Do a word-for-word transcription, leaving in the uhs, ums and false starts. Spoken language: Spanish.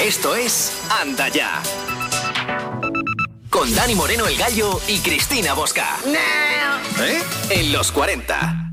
Esto es Anda Ya. Con Dani Moreno el Gallo y Cristina Bosca. No. ¿Eh? En los cuarenta.